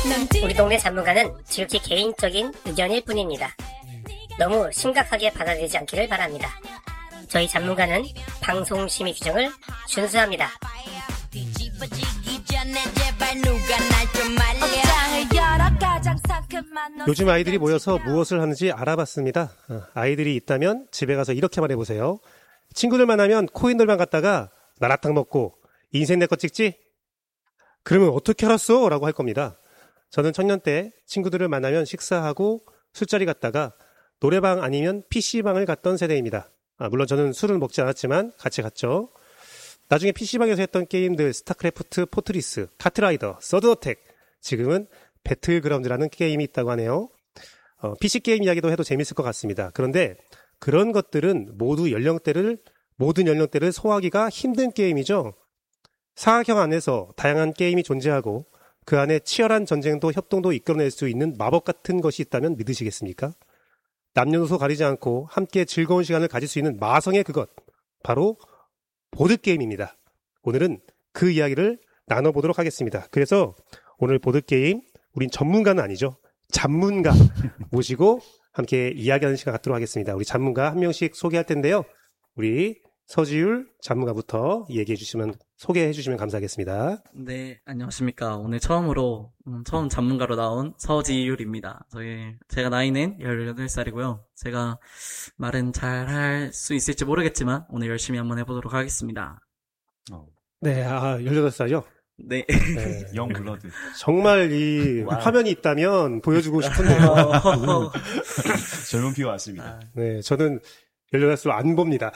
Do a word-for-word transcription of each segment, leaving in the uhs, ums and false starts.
우리 동네 전문가는 지극히 개인적인 의견일 뿐입니다. 너무 심각하게 받아들이지 않기를 바랍니다. 저희 전문가는 방송심의 규정을 준수합니다. 요즘 아이들이 모여서 무엇을 하는지 알아봤습니다. 아이들이 있다면 집에 가서 이렇게 말해보세요. 친구들만 하면 코인돌만 갔다가 나라탕 먹고 인생 내 거 찍지? 그러면 어떻게 알았어? 라고 할 겁니다. 저는 청년 때 친구들을 만나면 식사하고 술자리 갔다가 노래방 아니면 피시방을 갔던 세대입니다. 아, 물론 저는 술을 먹지 않았지만 같이 갔죠. 나중에 피시방에서 했던 게임들 스타크래프트, 포트리스, 카트라이더, 서든어택, 지금은 배틀그라운드라는 게임이 있다고 하네요. 어, 피씨 게임 이야기도 해도 재밌을 것 같습니다. 그런데 그런 것들은 모두 연령대를 모든 연령대를 소화하기가 힘든 게임이죠. 사학형 안에서 다양한 게임이 존재하고 그 안에 치열한 전쟁도 협동도 이끌어낼 수 있는 마법 같은 것이 있다면 믿으시겠습니까? 남녀노소 가리지 않고 함께 즐거운 시간을 가질 수 있는 마성의 그것, 바로 보드게임입니다. 오늘은 그 이야기를 나눠보도록 하겠습니다. 그래서 오늘 보드게임, 우린 전문가는 아니죠. 전문가 모시고 함께 이야기하는 시간 갖도록 하겠습니다. 우리 전문가 한 명씩 소개할 텐데요. 우리 서지율 전문가부터 얘기해 주시면, 소개해 주시면 감사하겠습니다. 네, 안녕하십니까. 오늘 처음으로, 음, 처음 전문가로 나온 서지율입니다. 저희, 제가 나이는 열여덟 살이고요. 제가 말은 잘 할 수 있을지 모르겠지만, 오늘 열심히 한번 해보도록 하겠습니다. 어. 네, 아, 열여덟 살이요? 네. 네. 영 블러드. 정말 이 와우. 화면이 있다면 보여주고 싶은데요. 젊은 피가 왔습니다. 아. 네, 저는 열여덟 살 안 봅니다.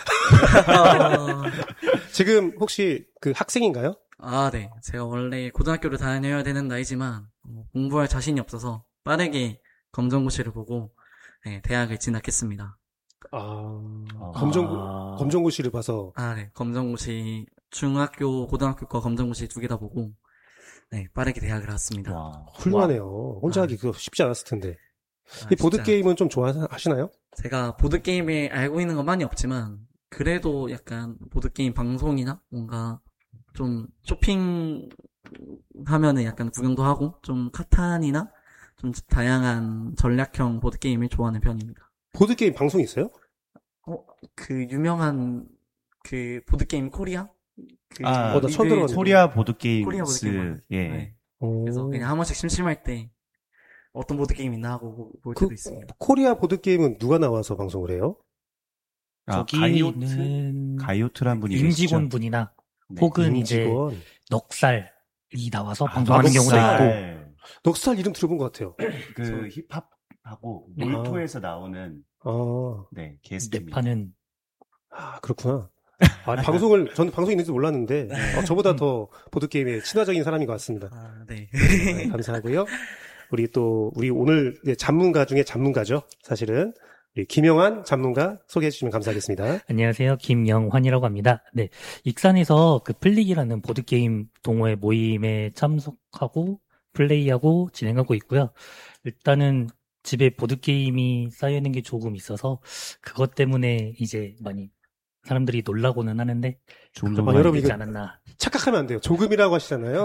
지금 혹시 그 학생인가요? 아, 네. 제가 원래 고등학교를 다녀야 되는 나이지만 어, 공부할 자신이 없어서 빠르게 검정고시를 보고 네, 대학을 진학했습니다. 아, 검정 아... 검정고시를 봐서. 아, 네. 검정고시 중학교, 고등학교과 검정고시 두 개 다 보고 네, 빠르게 대학을 갔습니다. 와, 훌륭하네요. 와. 혼자 하기 그거 쉽지 않았을 텐데. 아, 이 보드 게임은 좀 좋아하시나요? 제가 보드 게임에 알고 있는 건 많이 없지만 그래도 약간 보드 게임 방송이나 뭔가 좀 쇼핑 하면은 약간 구경도 하고 좀 카탄이나 좀 다양한 전략형 보드 게임을 좋아하는 편입니다. 보드 게임 방송 있어요? 어, 그 유명한 그 보드 게임 코리아? 그 아, 어, 나 처음 들어봤는데. 코리아 보드 게임스. 코리아 보드 게임. 예. 네. 그래서 그냥 한 번씩 심심할 때 어떤 보드게임 있나 하고 볼 때도 그, 있습니다. 코리아 보드게임은 누가 나와서 방송을 해요? 아, 가이오트? 가이오트란 분이 임직원 분이나 네. 혹은 임직원. 이제 넉살이 나와서 아, 방송하는 경우도 있고. 넉살 이름 들어본 것 같아요. 그 힙합하고 몰토에서 아. 나오는 아. 네, 게스트입니다. 랩하는. 아, 그렇구나. 아, 방송을, 저는 방송이 있는지 몰랐는데, 네. 어, 저보다 더 보드게임에 친화적인 사람인 것 같습니다. 아, 네. 네. 감사하고요. 우리 또, 우리 오늘 전문가 중에 전문가죠. 사실은. 우리 김영환 전문가 소개해 주시면 감사하겠습니다. 안녕하세요. 김영환이라고 합니다. 네. 익산에서 그 플릭이라는 보드게임 동호회 모임에 참석하고 플레이하고 진행하고 있고요. 일단은 집에 보드게임이 쌓여있는 게 조금 있어서 그것 때문에 이제 많이 사람들이 놀라고는 하는데 조금 아, 여러분 이거 않았나. 착각하면 안 돼요. 조금이라고 하시잖아요.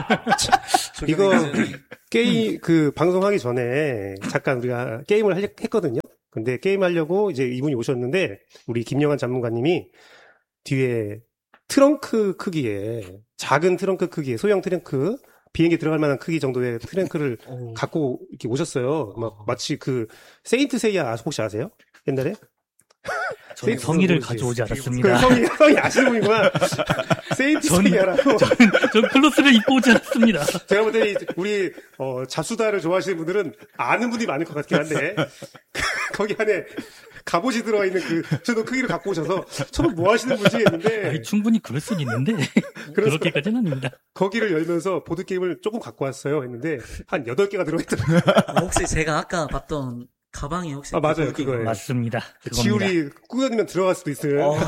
이거 게임 그 방송하기 전에 잠깐 우리가 게임을 했거든요. 근데 게임 하려고 이제 이분이 오셨는데 우리 김영환 전문가님이 뒤에 트렁크 크기에 작은 트렁크 크기에 소형 트렁크 비행기 들어갈 만한 크기 정도의 트렁크를 오. 갖고 이렇게 오셨어요. 막 마치 그 세인트 세이야 혹시 아세요? 옛날에? 저는 성의를 가져오지 않았습니다. 그 성의, 성의 아시는 분이구나. 세인트 세이야라고. 저는, 저는 클로스를 입고 오지 않았습니다. 제가 볼 때 우리 어, 자수다를 좋아하시는 분들은 아는 분이 많을 것 같긴 한데 거기 안에 갑옷이 들어있는 그 저도 크기를 갖고 오셔서 저는 뭐 하시는 분지 했는데 아니, 충분히 그럴 수는 있는데 그렇게까지는 아닙니다. 거기를 열면서 보드게임을 조금 갖고 왔어요 했는데 한 여덟 개가 들어있더라고요. 혹시 제가 아까 봤던 가방이 혹시 아 맞아요 그거예요. 맞습니다. 지울이 꾸겨지면 들어갈 수도 있어요. 어,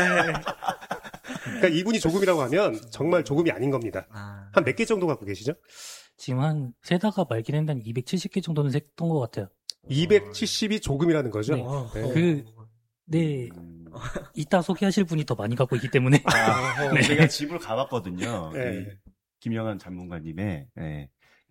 그러니까 이분이 조금이라고 하면 정말 조금이 아닌 겁니다. 아. 한 몇 개 정도 갖고 계시죠? 지금 한 세다가 말긴 했는데 한 이백칠십 개 정도는 샜던 것 같아요. 이백칠십이 조금이라는 거죠? 네. 네. 그, 네. 이따 소개하실 분이 더 많이 갖고 있기 때문에. 아, 네. 제가 집을 가봤거든요. 네. 김영환 전문가님의. 네.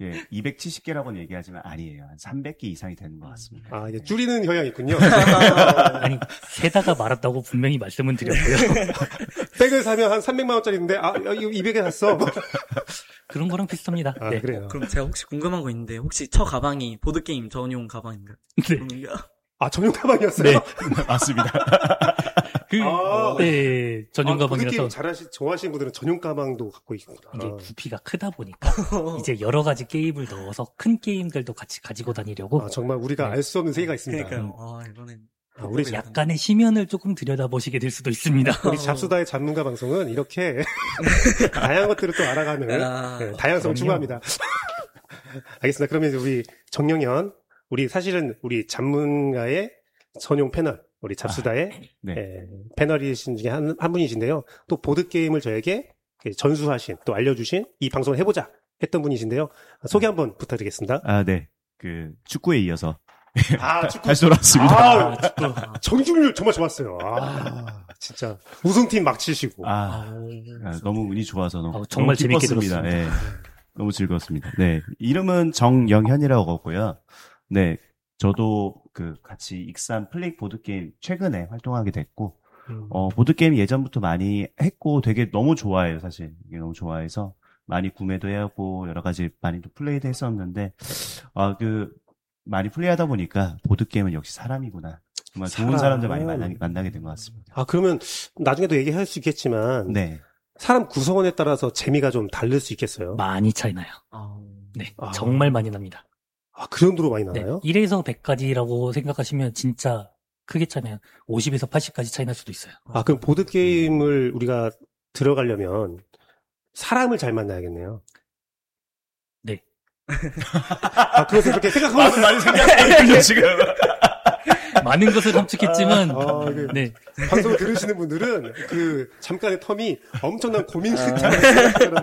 예, 이백칠십 개라고는 얘기하지만 아니에요. 한 삼백 개 이상이 되는 것 같습니다. 아, 이제 줄이는 경향이 있군요. 아니, 세다가 말았다고 분명히 말씀은 드렸고요. 백을 사면 한 삼백만 원짜리인데, 아, 이거 이백에 샀어. 그런 거랑 비슷합니다. 아, 네. 그래요. 그럼 제가 혹시 궁금한 거 있는데 혹시 저 가방이 보드게임 전용 가방인가요? 네. 음, 아, 전용 가방이었어요? 네. 맞습니다. 그, 아. 네, 전용 아, 가방이라서. 보드게임 잘하시, 좋아하시는 분들은 전용 가방도 갖고 있구나. 이게 아. 부피가 크다 보니까 이제 여러 가지 게임을 넣어서 큰 게임들도 같이 가지고 다니려고 아, 정말 우리가 네. 알 수 없는 세계가 있습니다. 그러니까요. 아, 이거는 아, 우리 약간 약간의 심연을 조금 들여다보시게 될 수도 있습니다. 우리 잡수다의 전문가 방송은 이렇게 다양한 것들을 또 알아가는 아, 네, 다양성 그럼요. 추구합니다. 알겠습니다. 그러면 이제 우리 정영현, 우리 사실은 우리 전문가의 전용 패널, 우리 잡수다의 네. 예, 패널이신 중에 한, 한 분이신데요. 또 보드게임을 저에게 전수하신, 또 알려주신 이 방송을 해보자 했던 분이신데요. 소개 한번 부탁드리겠습니다. 아, 네. 그 축구에 이어서 아, 축구. 다시 돌아왔습니다. 아, 축구. 정중률 정말 좋았어요. 아, 진짜. 우승팀 막 치시고. 아, 아, 너무 운이 좋아서 너무, 아, 정말 너무 재밌게 기뻤습니다. 들었습니다. 예. 너무 즐거웠습니다. 네. 이름은 정영현이라고 하고요. 네. 저도 그 같이 익산 플레이 보드게임 최근에 활동하게 됐고, 음. 어, 보드게임 예전부터 많이 했고 되게 너무 좋아해요, 사실. 이게 너무 좋아해서 많이 구매도 해하고 여러 가지 많이 또 플레이도 했었는데, 아, 그, 많이 플레이하다 보니까 보드게임은 역시 사람이구나. 정말 좋은 사람. 사람들 많이 만나, 만나게 된 것 같습니다. 아, 그러면 나중에도 얘기할 수 있겠지만, 네. 사람 구성원에 따라서 재미가 좀 다를 수 있겠어요. 많이 차이 나요. 아, 네, 아. 정말 많이 납니다. 아, 그 정도로 많이 네, 나나요? 일에서 백까지라고 생각하시면 진짜 크게 차면 오십에서 팔십까지 차이 날 수도 있어요. 아, 그럼 보드게임을 우리가 들어가려면 사람을 잘 만나야겠네요. 네. 아, 그래서 그렇게 생각하고 많이 생각하거든요, 지금. 많은 것을 함축했지만, 아, 이게 네, 방송을 들으시는 분들은 그 잠깐의 텀이 엄청난 고민 끝에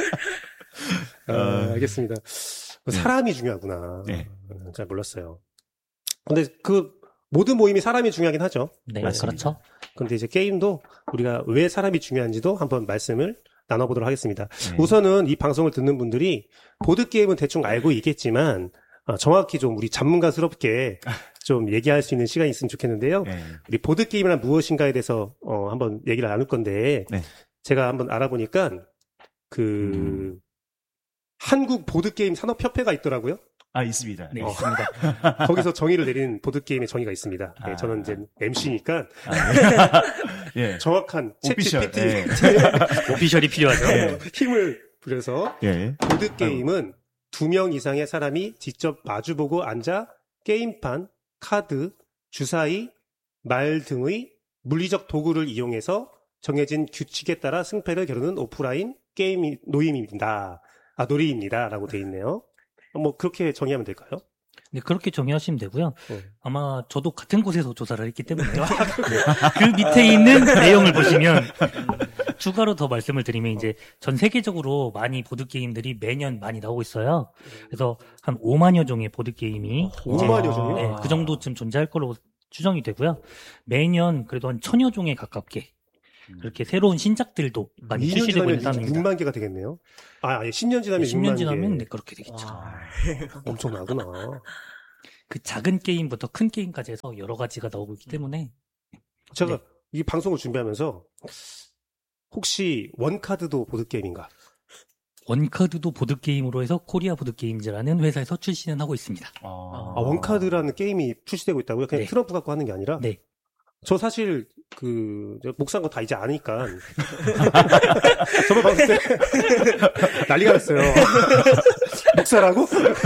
아, 알겠습니다. 사람이 중요하구나. 네. 음, 잘 몰랐어요. 근데 그 모든 모임이 사람이 중요하긴 하죠. 네, 맞습니다. 그렇죠. 근데 이제 게임도 우리가 왜 사람이 중요한지도 한번 말씀을 나눠보도록 하겠습니다. 네. 우선은 이 방송을 듣는 분들이 보드게임은 대충 알고 있겠지만 아, 정확히 좀 우리 전문가스럽게 좀 얘기할 수 있는 시간이 있으면 좋겠는데요. 네. 우리 보드게임이란 무엇인가에 대해서 어, 한번 얘기를 나눌 건데 네. 제가 한번 알아보니까 그 음. 한국 보드게임 산업협회가 있더라고요. 아, 있습니다. 네, 어. 있습니다. 거기서 정의를 내리는 보드게임의 정의가 있습니다. 네, 아. 저는 이제 엠씨니까 아, 예. 예. 정확한 오피셜. 챗지피티 예. 오피셜이 필요하죠. 네. 힘을 부려서 예. 보드게임은 두 명 이상의 사람이 직접 마주보고 앉아 게임판, 카드, 주사위, 말 등의 물리적 도구를 이용해서 정해진 규칙에 따라 승패를 겨루는 오프라인 게임 노임입니다. 아, 놀이입니다. 라고 돼 있네요. 뭐 그렇게 정의하면 될까요? 네, 그렇게 정의하시면 되고요. 네. 아마 저도 같은 곳에서 조사를 했기 때문에 네. 그 밑에 있는 내용을 보시면 추가로 더 말씀을 드리면 이제 전 세계적으로 많이 보드게임들이 매년 많이 나오고 있어요. 그래서 한 오만여 종의 보드게임이 오만여 종이요? 네, 그 정도쯤 존재할 걸로 추정이 되고요. 매년 그래도 한 천여 종에 가깝게 그렇게 새로운 신작들도 많이 이 년 출시되고 있는 지나면 상황입니다. 육만 개가 되겠네요. 아, 아니, 십 년 지나면 십 년 육만 지나면 개. 네, 그렇게 되겠죠. 와. 엄청나구나. 그 작은 게임부터 큰 게임까지 해서 여러 가지가 나오고 있기 때문에 제가 네. 이 방송을 준비하면서 혹시 원카드도 보드게임인가? 원카드도 보드게임으로 해서 코리아 보드게임즈라는 회사에서 출시는 하고 있습니다. 아, 아, 원카드라는 게임이 출시되고 있다고요? 그냥 네. 트럼프 갖고 하는 게 아니라? 네. 저 사실 그 목사인 거 다 이제 아니까 저번 봤을 때 난리가 났어요. 목사라고?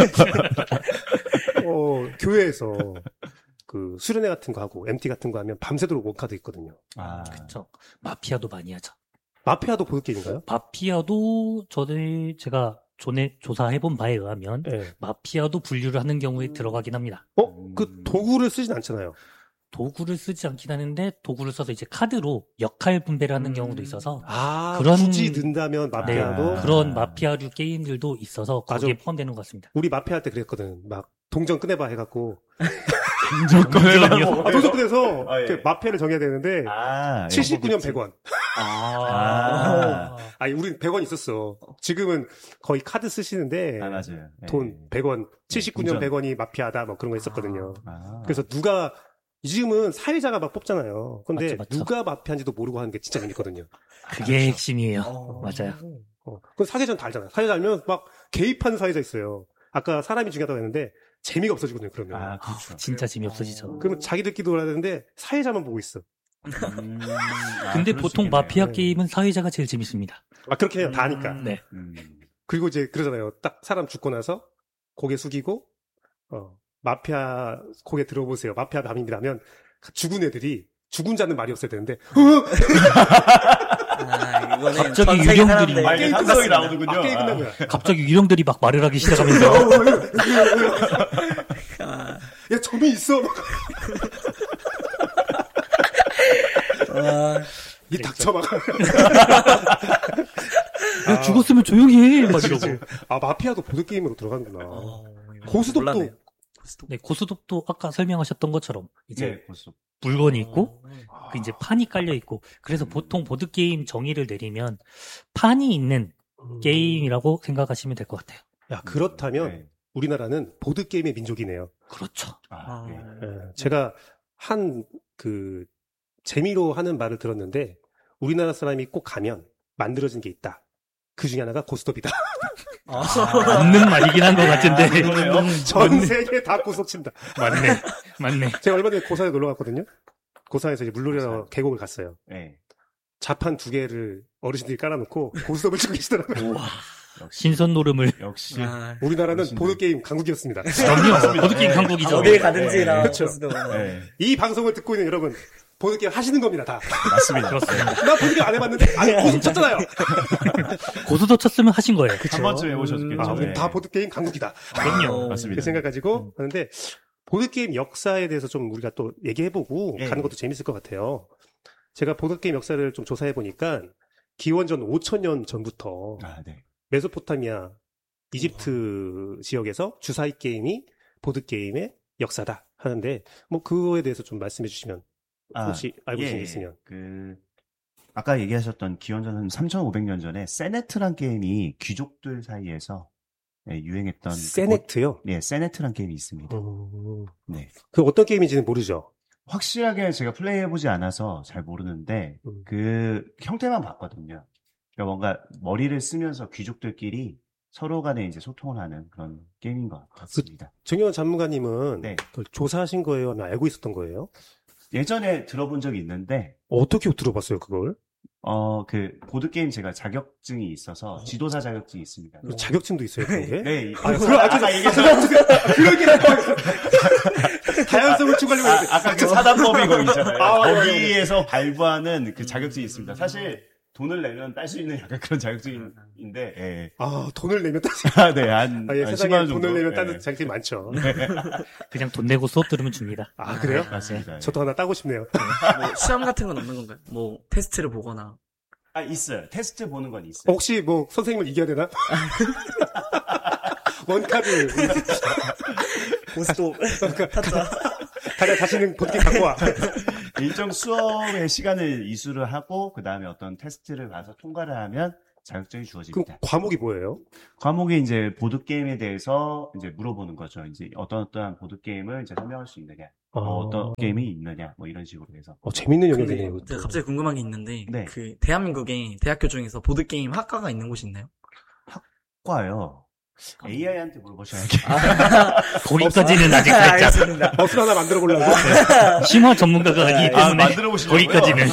어, 교회에서 그 수련회 같은 거 하고 엠티 같은 거 하면 밤새도록 원카드 있거든요. 아, 그렇죠. 마피아도 많이 하죠. 마피아도 보드게임인가요? 마피아도 저는 제가 전에 조사해본 바에 의하면 네. 마피아도 분류를 하는 경우에 들어가긴 합니다. 어? 그 도구를 쓰진 않잖아요. 도구를 쓰지 않긴 하는데 도구를 써서 이제 카드로 역할 분배를 하는 경우도 있어서 아, 그런- 굳이 넣는다면 마피아도 네. 그런 마피아류 게임들도 있어서 거기에 맞아. 포함되는 것 같습니다. 우리 마피아 할 때 그랬거든. 막 동전 꺼내봐 해갖고 동전이요? 아, 도서관에서 아, 예. 그 마패를 정해야 되는데 아, 칠십구 년 백 원. 아. 아니, 우린 백 원 있었어. 지금은 거의 카드 쓰시는데 아, 맞아요. 예. 돈 백 원, 칠십구 년 동전. 백 원이 마피아다 뭐 그런 거 있었거든요. 아. 그래서 누가 지금은 사회자가 막 뽑잖아요. 근데 맞죠, 맞죠. 누가 마피아인지도 모르고 하는 게 진짜 재밌거든요. 그게 핵심이에요. 어. 맞아요. 어. 그 사회자는 다 알잖아요. 사회자 알면 막 개입하는 사회자 있어요. 아까 사람이 중요하다고 했는데 재미가 없어지거든요. 그러면. 아, 그렇죠. 진짜 재미없어지죠. 그러면 자기들끼리 놀아야 되는데 사회자만 보고 있어. 음, 아, 근데 그럴 수 보통 있겠네요. 마피아 네. 게임은 사회자가 제일 재밌습니다. 아 그렇게 해요. 다 아니까. 음. 네. 음. 그리고 이제 그러잖아요. 딱 사람 죽고 나서 고개 숙이고 어 마피아 고개 들어보세요. 마피아 밤입니다면 죽은 애들이 죽은 자는 말이 없어야 되는데 아, 이거는 갑자기 전 세계 유령들이- 사람들 아, 이게 게임 함성이 끝났습니다. 나오는군요. 아, 게임 끝난 거야. 갑자기 유령들이 막 말을 하기 시작하면서 아, 야 점이 있어. 아, 이 닥쳐 막. 야, 죽었으면 조용히 해. 막 이러고. 아 마피아도 보드 게임으로 들어가는구나. 어, 고수독도 몰랐네요. 고수독. 네, 고수독도 아까 설명하셨던 것처럼 이제 네, 벌써. 물건이 있고 어. 그 이제 판이 깔려 있고 그래서 보통 보드 게임 정의를 내리면 판이 있는 게임이라고 생각하시면 될 것 같아요. 야 그렇다면 네. 우리나라는 보드 게임의 민족이네요. 그렇죠. 아, 아, 네. 예, 제가 한 그 재미로 하는 말을 들었는데 우리나라 사람이 꼭 가면 만들어진 게 있다. 그 중에 하나가 고스톱이다. 아, 맞는 말이긴 한 것 같은데. 그러네요. 전 세계 다 고스톱 친다. 맞네. 맞네. 제가 얼마 전에 고사에 놀러 갔거든요. 고사에서 이제 물놀이하러 고사. 계곡을 갔어요. 네. 자판 두 개를 어르신들이 깔아놓고 고스톱을 치고 계시더라고요. 역시. 신선 노름을. 역시. 아, 우리나라는 어르신들. 보드게임 강국이었습니다. 그럼요. 보드 게임 강국이죠. 어딜 가든지 네, 나 그렇죠. 고수독. 네. 이 방송을 듣고 있는 여러분, 보드게임 하시는 겁니다, 다. 맞습니다. 그렇습니다. 나 보드게임 안 해봤는데, 아니, 고스톱 쳤잖아요. 고수도 쳤으면 하신 거예요. 한 번쯤 해보셨겠죠. 아, 우리 네. 다 보드게임 강국이다. 그럼요. 어, 맞습니다. 그 생각 가지고 하는데, 보드게임 역사에 대해서 좀 우리가 또 얘기해보고 예. 가는 것도 재밌을 것 같아요. 제가 보드게임 역사를 좀 조사해보니까, 기원전 오천 년 전부터 아, 네. 메소포타미아, 이집트 지역에서 주사위 게임이 보드게임의 역사다 하는데, 뭐 그거에 대해서 좀 말씀해 주시면, 아, 혹시 알고 계신 예, 게 있으면. 그, 아까 얘기하셨던 기원전 한 삼천오백 년 전에 세네트란 게임이 귀족들 사이에서 예, 유행했던. 세네트요? 그, 예, 세네트란 게임이 있습니다. 음, 네. 그 어떤 게임인지는 모르죠. 확실하게 제가 플레이해보지 않아서 잘 모르는데, 음. 그 형태만 봤거든요. 그러니까 뭔가 머리를 쓰면서 귀족들끼리 서로 간에 이제 소통을 하는 그런 게임인 것 같습니다. 정영원 전문가님은 네. 그걸 조사하신 거예요? 아니면 알고 있었던 거예요? 예전에 들어본 적이 있는데, 어떻게 들어봤어요, 그걸? 어, 그, 보드게임 제가 자격증이 있어서 지도사 자격증이 있습니다. 그 자격증도 있어요, 그런 게? 네, 이- 아, 그럼 아까 아까 얘기했던 그런 게 다양성을 추구하려고 아, 했는데. 아까 그 사단법이 거기 있잖아요. 아, 맞아요, 거기에서 발부하는 그 자격증이 있습니다. 사실 돈을 내면 딸 수 있는 약간 그런 자격증인데, 예. 아, 돈을 내면 따지. 아, 네, 한, 아, 예, 한 세상에 십만 원 정도. 돈을 내면 예. 따는 자격증이 많죠. 그냥 돈 내고 수업 들으면 줍니다. 아, 그래요? 맞습니다. 예. 저도 하나 따고 싶네요. 뭐 시험 같은 건 없는 건가요? 뭐 테스트를 보거나. 아, 있어요. 테스트 보는 건 있어요. 혹시 뭐 선생님을 이겨야 되나? 원카드 고수독. 타짜. 가장 자신은 보드게임 갖고 와. 일정 수업의 시간을 이수를 하고, 그 다음에 어떤 테스트를 가서 통과를 하면 자격증이 그럼 주어집니다. 과목이 뭐예요? 과목이 이제 보드게임에 대해서 이제 물어보는 거죠. 이제 어떤 어떠한 보드게임을 이제 설명할 수 있느냐. 아. 뭐 어떤 게임이 있느냐. 뭐 이런 식으로 해서. 어, 재밌는 근데 영역이네요. 이것도. 제가 갑자기 궁금한 게 있는데 네. 그 대한민국에 대학교 중에서 보드 게임 학과가 있는 곳이 있나요? 과요. 에이아이한테 물어보셔야겠 거기까지는 아직 살짝 알겠습니다. 버스 하나 만들어 보려고. 심화 전문가가 아니기 아, 때문에 만들어 보시려고요? 거기까지는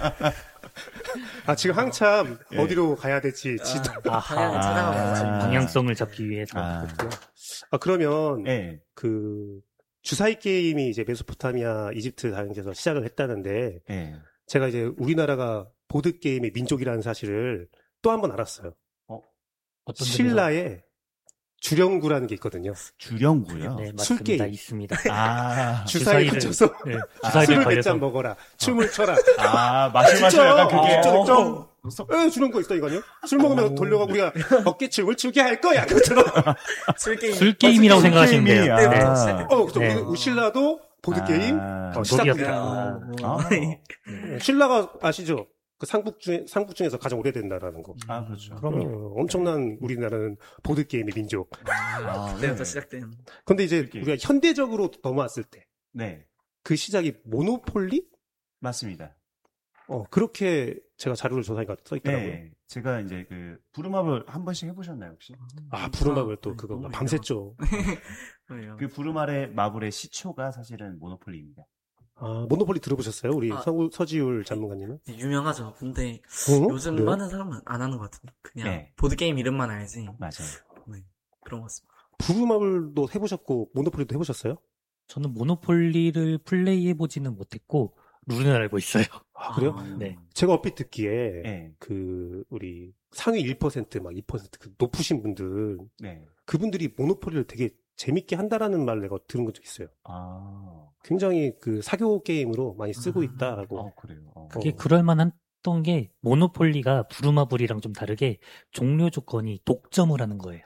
아, 지금 한참 예. 어디로 가야 될지 지도. 방향을 찾아가고 아. 있죠. 방향성을 잡기 위해서 아, 아, 그러면 네. 그 주사위 게임이 이제 메소포타미아, 이집트 다양에서 시작을 했다는데 네. 제가 이제 우리나라가 보드 게임의 민족이라는 사실을 또 한 번 알았어요. 어떤 신라에 주령구라는 게 있거든요. 주령구요. 네, 맞습니다. 술게임. 있습니다. 아, 주사위 주사위를- 맞춰서 네, 아, 주사위를 술을 몇 걸려서 잔 먹어라. 춤을 춰라. 아, 마실 마실 진짜? 약간 그게 아, 진짜, 좀 에, 주령구 있다니까요. 술 먹으면 돌려가고 우리가 어깨춤을 추게 할 거야. 그것처럼. 술 게임. 술 게임이라고 생각하시면 돼요. 게임이, 네. 아. 어, 그죠. 네. 우리 신라도 보드게임 아, 어, 시작부터. 아, 아, 네, 신라가 아시죠? 그 상북 중에, 상북 중에서 가장 오래된 나라는 거. 아, 그렇죠. 그럼요. 어, 엄청난 우리나라는 보드게임의 민족. 아, 그때부터 시작된. 근데 이제 보드게임. 우리가 현대적으로 넘어왔을 때, 네, 그 시작이 모노폴리? 맞습니다. 어, 그렇게 제가 자료를 조사하니까 써 있더라고요. 네, 제가 이제 그 부루마블 한 번씩 해보셨나요 혹시? 아, 부루마블 또 네, 그거 너무 밤샜죠. 그래요. 그 부루마블의 마블의 시초가 사실은 모노폴리입니다. 아, 모노폴리 들어보셨어요? 우리 아. 서, 서지율 전문가님은? 네, 유명하죠. 근데 어? 요즘 그래요? 많은 사람은 안 하는 것 같은데. 그냥 네. 보드게임 이름만 알지. 맞아요. 그런 것 같습니다. 부루마블도 해보셨고, 모노폴리도 해보셨어요? 저는 모노폴리를 플레이해보지는 못했고, 룰은 알고 있어요. 아, 그래요? 아, 네. 제가 얼핏 듣기에, 네, 그, 우리 상위 일 퍼센트, 막 이 퍼센트 그 높으신 분들, 네. 그분들이 모노폴리를 되게 재밌게 한다라는 말 내가 들은 적 있어요. 아, 굉장히 그 사교 게임으로 많이 쓰고 아, 있다라고. 어 그래요. 어. 그게 어. 그럴만했던 게, 모노폴리가 부루마블이랑 좀 다르게 종료 조건이 독점을 하는 거예요.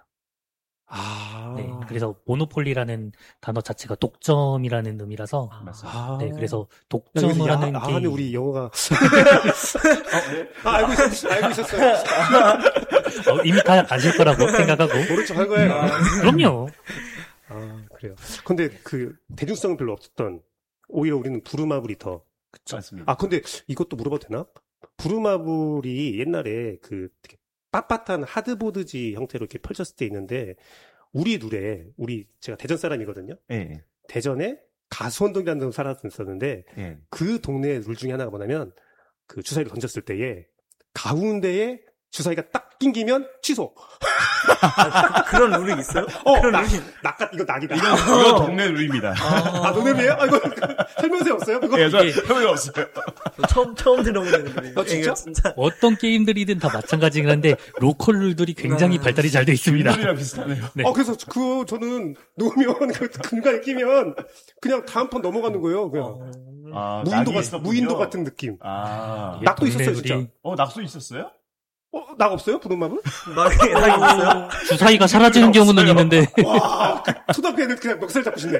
아. 네. 그래서 모노폴리라는 단어 자체가 독점이라는 의미라서, 아, 맞습니다. 아. 네. 그래서 야, 독점을 근데 야, 하는 아, 게. 근데 우리 영어가. 어, 네. 아, 알고 있었어요. 알고 있었어요. 어, 이미 다 아실 거라고 생각하고. 모른 척 할 거예요. 그럼요. 아, 그래요. 근데 그 대중성은 별로 없었던, 오히려 우리는 부루마블이 더. 맞습니다. 아, 근데 이것도 물어봐도 되나? 부루마블이 옛날에 그 되게 빳빳한 하드보드지 형태로 이렇게 펼쳤을 때 있는데, 우리 둘에, 우리, 제가 대전 사람이거든요? 예, 대전에 가수원동이라는 데 살았었는데, 예. 그 동네 룰 중에 하나가 뭐냐면, 그 주사위를 던졌을 때에, 가운데에 주사위가 딱 낑기면 취소. 아, 그, 그런 룰이 있어요? 어, 그런 낙, 룰이. 낙, 이거 낙이다. 이거 동네 룰입니다. 아, 노잼이에요? 아, 이거 설명서에 없어요? 그거? 예, 저 형이 없어요. 처음, 처음 들어보는 룰이에요. 아, 진짜? 이거 진짜. 어떤 게임들이든 다 마찬가지긴 한데, 로컬 룰들이 굉장히 네. 발달이 잘 돼 있습니다. 룰이랑 비슷하네요. 네. 어, 그래서 그, 저는 놓으면, 그 금가에 끼면, 그냥 다음 판 넘어가는 거예요. 그냥. 어, 아, 무인도, 낙이 같, 있었군요. 무인도 같은 느낌. 아, 이게 낙도 동네 있었어요, 룰이 진짜. 어, 낙수 있었어요? 어, 낙 없어요? 부루마블? 낙이, 낙이 있어요? 주사위가 사라지는 경우는 있는데, 와, 그 초등학교 애들 그냥 멱살 잡고 싶네.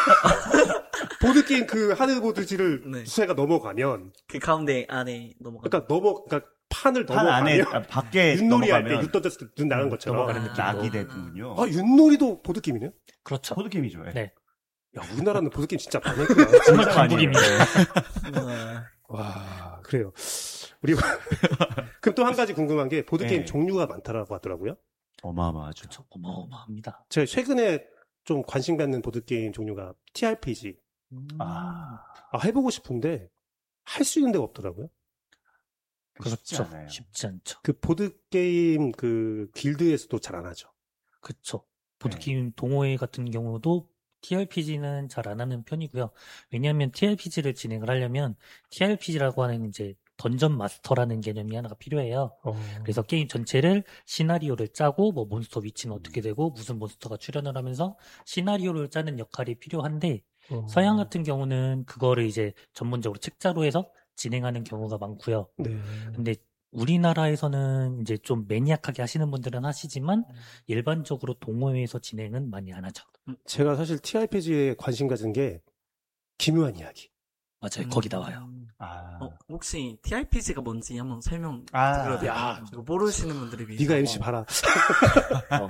보드게임 그 하드보드지를 네. 수사가 넘어가면, 그 가운데 안에 넘어가. 그러니까 넘어, 그러니까 판을 판 안에, 넘어가면, 아, 밖에 윷놀이 할 때 넘어가면 윷 던졌을 때 눈 나는 것처럼. 넘어가는 느낌으로. 낙이 되는군요. 아, 윷놀이도 보드게임이네요? 그렇죠. 보드게임이죠. 예. 네. 야, 우리나라는 보드게임 진짜 많이 했구나. 정말 진짜 많이 강국입니다. 어, 와, 그래요. 우리, 그럼 또 한 가지 궁금한 게, 보드게임 네. 종류가 많다라고 하더라고요. 어마어마하죠. 그렇죠. 어마어마합니다. 제가 최근에 좀 관심 갖는 보드게임 종류가 티알피지. 아, 아, 해보고 싶은데, 할 수 있는 데가 없더라고요. 쉽지 그렇죠. 않아요. 쉽지 않죠. 그 보드게임 그 길드에서도 잘 안 하죠. 그렇죠. 보드게임 동호회 같은 경우도 티알피지는 잘 안 하는 편이고요. 왜냐하면 티알피지를 진행을 하려면 티알피지라고 하는 이제 던전 마스터라는 개념이 하나가 필요해요. 그래서 게임 전체를 시나리오를 짜고 뭐 몬스터 위치는 어떻게 되고 무슨 몬스터가 출현을 하면서 시나리오를 짜는 역할이 필요한데 어. 서양 같은 경우는 그거를 이제 전문적으로 책자로 해서 진행하는 경우가 많고요. 네. 근데 우리나라에서는 이제 좀 매니악하게 하시는 분들은 하시지만 일반적으로 동호회에서 진행은 많이 안 하죠. 제가 사실 티알피지에 관심 가진 게 기묘한 이야기. 맞아요. 거기 나와요. 아, 어, 혹시 티알피지가 뭔지 한번 설명 아, 드려도 돼요? 야. 이거 모르시는 분들이 위해서. 네가 엠씨 봐라. 어.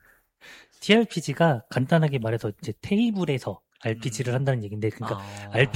티알피지가 간단하게 말해서 이제 테이블에서 알피지를 한다는 얘기인데, 그러니까 아. 알피